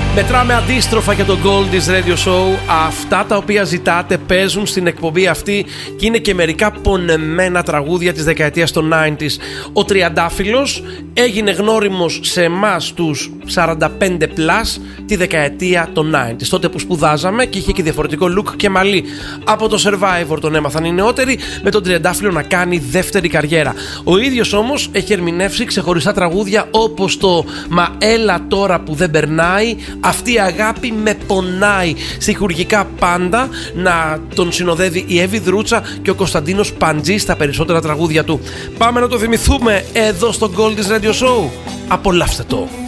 Μετράμε αντίστροφα για το Goldie's Radio Show. Αυτά τα οποία ζητάτε παίζουν στην εκπομπή αυτή και είναι και μερικά πονεμένα τραγούδια της δεκαετίας των 90s. Ο Τριαντάφυλλος έγινε γνώριμος σε εμάς τους 45 plus τη δεκαετία των 90s. Τότε που σπουδάζαμε και είχε και διαφορετικό look και μαλλί. Από το Survivor τον έμαθαν οι νεότεροι, με τον Τριαντάφυλλο να κάνει δεύτερη καριέρα. Ο ίδιος όμως έχει ερμηνεύσει ξεχωριστά τραγούδια όπως το «Μα έλα τώρα που δεν περνάει», «Αυτή η αγάπη με πονάει». Στιχουργικά πάντα να τον συνοδεύει η Εύη Δρούτσα και ο Κωνσταντίνος Παντζής στα περισσότερα τραγούδια του. Πάμε να το θυμηθούμε εδώ στο Goldie's Radio Show. Απολαύστε το.